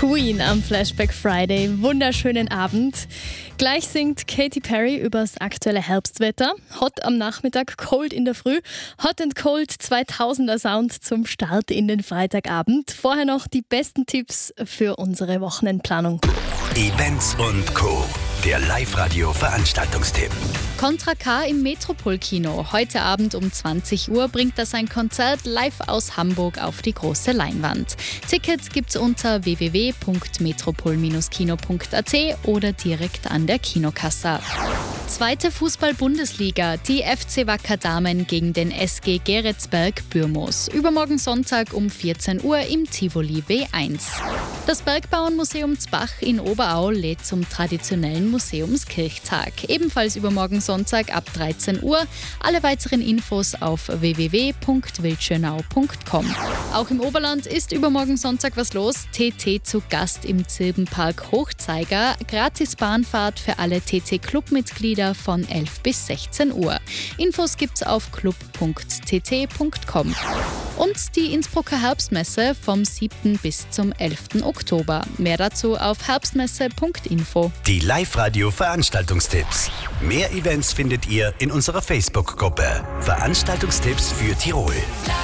Queen am Flashback Friday. Wunderschönen Abend. Gleich singt Katy Perry übers aktuelle Herbstwetter. Hot am Nachmittag, cold in der Früh. Hot and Cold 2000er Sound zum Start in den Freitagabend. Vorher noch die besten Tipps für unsere Wochenendplanung. Events und Co. Der Live-Radio-Veranstaltungstipp. Contra K im Metropol-Kino. Heute Abend um 20 Uhr bringt er sein Konzert live aus Hamburg auf die große Leinwand. Tickets gibt's unter www.metropol-kino.at oder direkt an der Kinokasse. Zweite Fußball-Bundesliga. Die FC Wacker Damen gegen den SG Geretsberg-Bürmos. Übermorgen Sonntag um 14 Uhr im Tivoli W1. Das Bergbauernmuseum Zbach in Oberau lädt zum traditionellen Museumskirchtag. Ebenfalls übermorgen Sonntag ab 13 Uhr. Alle weiteren Infos auf www.wildschönau.com. Auch im Oberland ist übermorgen Sonntag was los. TT zu Gast im Zirbenpark Hochzeiger. Gratis Bahnfahrt für alle TT-Clubmitglieder von 11 bis 16 Uhr. Infos gibt's auf club.tt.com. Und die Innsbrucker Herbstmesse vom 7. bis zum 11. Oktober. Mehr dazu auf herbstmesse.info. Die Live-Radio-Veranstaltungstipps. Mehr Events findet ihr in unserer Facebook-Gruppe. Veranstaltungstipps für Tirol.